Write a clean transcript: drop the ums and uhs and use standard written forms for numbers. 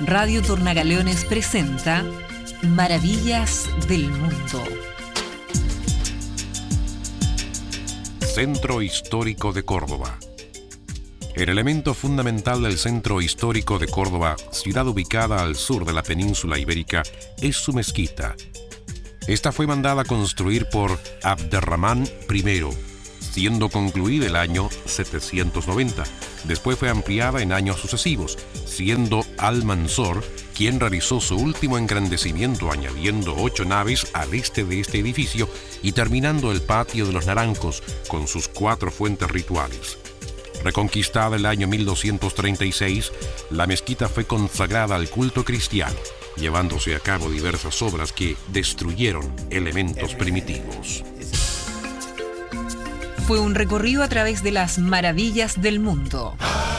Radio Tornagaleones presenta Maravillas del Mundo. Centro Histórico de Córdoba. El elemento fundamental del Centro Histórico de Córdoba, ciudad ubicada al sur de la península ibérica, es su mezquita. Esta fue mandada a construir por Abderramán I, siendo concluida el año 790. Después fue ampliada en años sucesivos, siendo Al-Mansur quien realizó su último engrandecimiento, añadiendo 8 naves al este de este edificio y terminando el Patio de los Naranjos con sus 4 fuentes rituales. Reconquistada el año 1236, la mezquita fue consagrada al culto cristiano, llevándose a cabo diversas obras que destruyeron elementos primitivos. Fue un recorrido a través de las maravillas del mundo.